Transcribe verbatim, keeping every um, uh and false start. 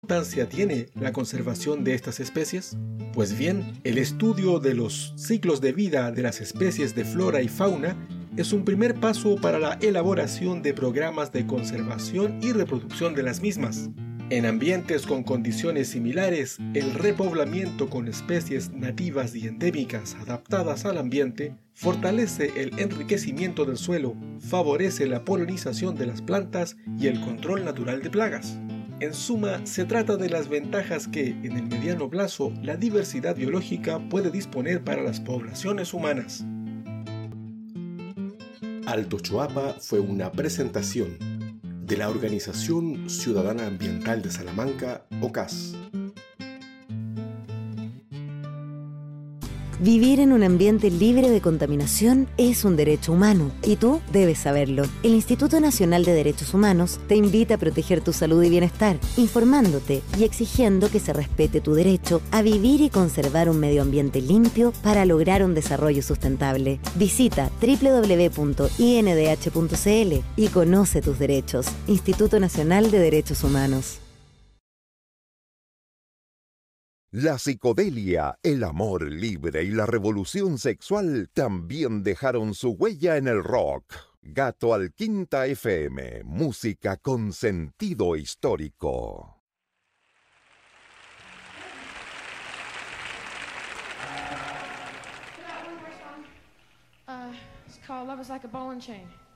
¿Qué importancia tiene la conservación de estas especies? Pues bien, el estudio de los ciclos de vida de las especies de flora y fauna es un primer paso para la elaboración de programas de conservación y reproducción de las mismas. En ambientes con condiciones similares, el repoblamiento con especies nativas y endémicas adaptadas al ambiente fortalece el enriquecimiento del suelo, favorece la polinización de las plantas y el control natural de plagas. En suma, se trata de las ventajas que, en el mediano plazo, la diversidad biológica puede disponer para las poblaciones humanas. Alto Choapa fue una presentación de la Organización Ciudadana Ambiental de Salamanca, O C A S. Vivir en un ambiente libre de contaminación es un derecho humano y tú debes saberlo. El Instituto Nacional de Derechos Humanos te invita a proteger tu salud y bienestar, informándote y exigiendo que se respete tu derecho a vivir y conservar un medio ambiente limpio para lograr un desarrollo sustentable. Visita doble u doble u doble u punto i n d h punto c l y conoce tus derechos. Instituto Nacional de Derechos Humanos. La psicodelia, el amor libre y la revolución sexual también dejaron su huella en el rock. Gato al Quinta F M, música con sentido histórico. Uh, it's called Love is Like a Ball and Chain.